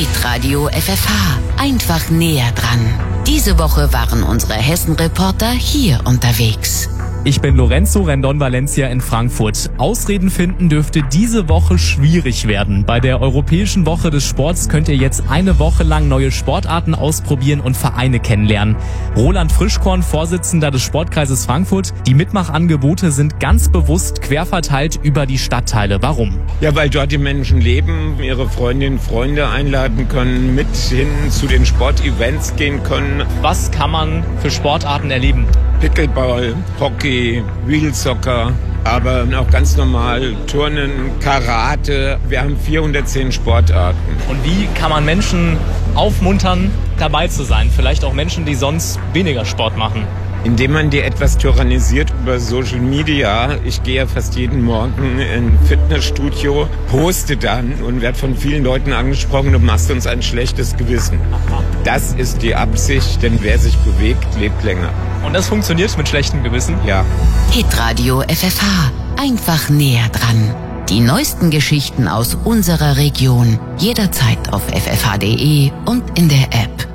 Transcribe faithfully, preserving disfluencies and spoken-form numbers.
Hitradio F F H. Einfach näher dran. Diese Woche waren unsere Hessen-Reporter hier unterwegs. Ich bin Lorenzo Rendon Valencia in Frankfurt. Ausreden finden dürfte diese Woche schwierig werden. Bei der Europäischen Woche des Sports könnt ihr jetzt eine Woche lang neue Sportarten ausprobieren und Vereine kennenlernen. Roland Frischkorn, Vorsitzender des Sportkreises Frankfurt. Die Mitmachangebote sind ganz bewusst quer verteilt über die Stadtteile. Warum? Ja, weil dort die Menschen leben, ihre Freundinnen, Freunde einladen können, mit hin zu den Sportevents gehen können. Was kann man für Sportarten erleben? Pickleball, Hockey, Wheelsoccer, aber auch ganz normal Turnen, Karate. Wir haben vierhundertzehn Sportarten. Und wie kann man Menschen aufmuntern, dabei zu sein? Vielleicht auch Menschen, die sonst weniger Sport machen. Indem man die etwas tyrannisiert über Social Media. Ich gehe ja fast jeden Morgen in ein Fitnessstudio, poste dann und werde von vielen Leuten angesprochen, du machst uns ein schlechtes Gewissen. Das ist die Absicht, denn wer sich bewegt, lebt länger. Und das funktioniert mit schlechtem Gewissen? Ja. Hitradio F F H. Einfach näher dran. Die neuesten Geschichten aus unserer Region. Jederzeit auf f f h punkt d e und in der App.